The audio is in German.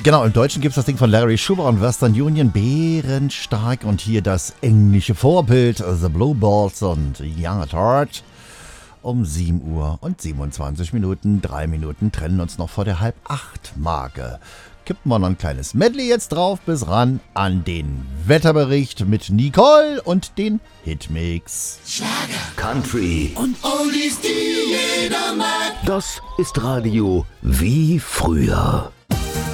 Genau, im Deutschen gibt es das Ding von Larry Schubert und Western Union, bärenstark. Und hier das englische Vorbild, The Blue Balls und Young at Heart. Um 7 Uhr und 27 Minuten, 3 Minuten trennen uns noch vor der Halb-8-Marke. Kippen wir noch ein kleines Medley jetzt drauf, bis ran an den Wetterbericht mit Nicole und den Hitmix. Schlager, Country und Oldies, die jeder mag. Das ist Radio wie früher.